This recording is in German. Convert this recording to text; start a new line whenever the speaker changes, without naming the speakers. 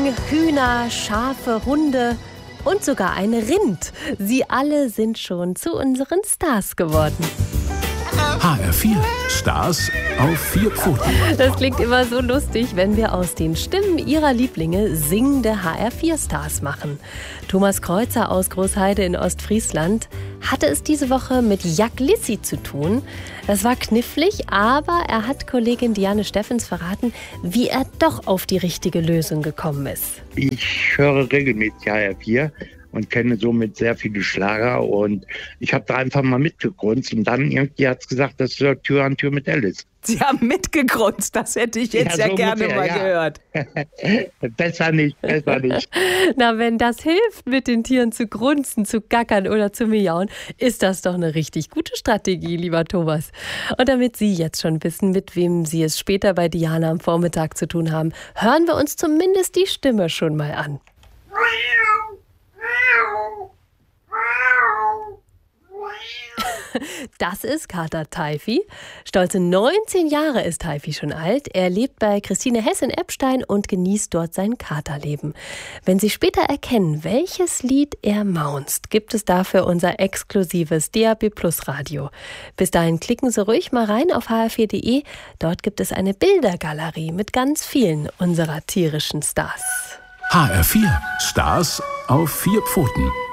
Ziegen, Hühner, Schafe, Hunde und sogar ein Rind. Sie alle sind schon zu unseren Stars geworden.
HR4 Stars auf 4 Pfoten.
Das klingt immer so lustig, wenn wir aus den Stimmen ihrer Lieblinge singende HR4-Stars machen. Thomas Kreuzer aus Großheide in Ostfriesland hatte es diese Woche mit Jack Lissi zu tun. Das war knifflig, aber er hat Kollegin Diane Steffens verraten, wie er doch auf die richtige Lösung gekommen ist.
Ich höre regelmäßig HR4 und kenne somit sehr viele Schlager und ich habe da einfach mal mitgegrunzt und dann irgendwie hat es gesagt, das ist Tür an Tür mit Alice.
Sie haben mitgegrunzt, das hätte ich jetzt ja so gerne ungefähr, mal gehört.
Besser nicht.
Na, wenn das hilft, mit den Tieren zu grunzen, zu gackern oder zu miauen, ist das doch eine richtig gute Strategie, lieber Thomas. Und damit Sie jetzt schon wissen, mit wem Sie es später bei Diana am Vormittag zu tun haben, hören wir uns zumindest die Stimme schon mal an. Das ist Kater Teifi. Stolze 19 Jahre ist Teifi schon alt. Er lebt bei Christine Hess in Eppstein und genießt dort sein Katerleben. Wenn Sie später erkennen, welches Lied er maunzt, gibt es dafür unser exklusives DAB+ Radio. Bis dahin klicken Sie ruhig mal rein auf hr4.de. Dort gibt es eine Bildergalerie mit ganz vielen unserer tierischen Stars.
HR4 Stars auf 4 Pfoten.